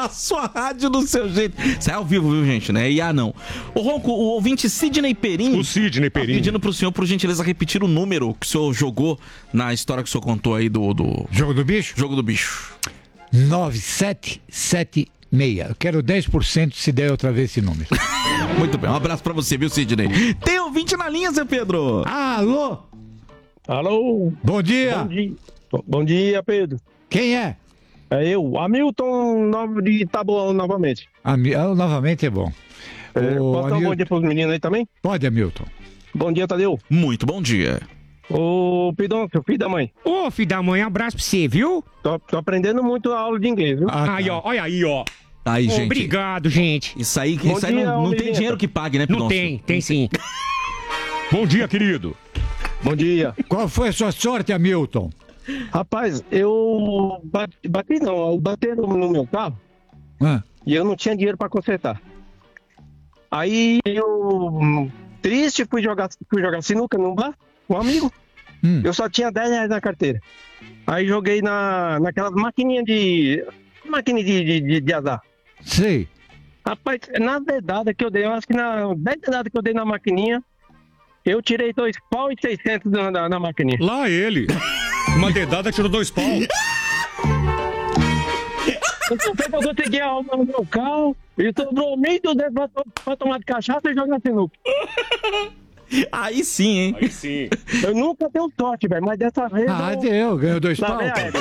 A sua rádio do seu jeito. Isso é ao vivo, viu, gente? Não é IA, não. Ô, Ronco, o ouvinte Sidney Perim. O Sidney Perim. Tá pedindo pro senhor, por gentileza, repetir o número que o senhor jogou na história que o senhor contou aí do... Jogo do bicho? Jogo do bicho. 9776. Eu quero 10% se der outra vez esse número. Muito bem, um abraço pra você, viu, Sidney? Tem ouvinte na linha, Zé Pedro. Alô? Alô? Bom dia. Bom dia, Pedro. Quem é? É eu, Hamilton de Taboão, novamente. Novamente é bom. Posso dar um bom dia pros meninos aí também? Pode, Hamilton. Bom dia, Tadeu. Muito bom dia. Ô, Pidão, seu filho da mãe. Ô, filho da mãe, um abraço pra você, viu? Tô aprendendo muito a aula de inglês, viu? Aí, ó, olha aí, ó. Aí, gente. Obrigado, gente. Isso aí não tem dinheiro que pague, né, Não tem sim. Bom dia, querido. Bom dia. Qual foi a sua sorte, Hamilton? Rapaz, eu bateram no meu carro e eu não tinha dinheiro pra consertar. Aí eu, triste, fui jogar sinuca num bar com um amigo. Eu só tinha 10 reais na carteira. Aí joguei naquelas maquininhas de azar. Sei. Rapaz, na dedada que eu dei, eu acho que na 10 dedadas que eu dei na maquininha, eu tirei 2 pau e 600 na maquininha. Lá ele. Uma dedada tirou 2 pau. Eu consegui arrumar o meu carro e sobrou 1.200 pra tomar de cachaça e jogar sinuca. Aí sim, hein? Aí sim. Eu nunca tenho sorte, velho, mas dessa vez. Deu, ganhou 2 pau.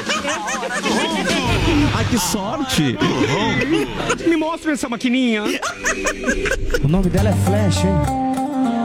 Ai, que sorte! Me mostra essa maquininha. O nome dela é Flash, hein?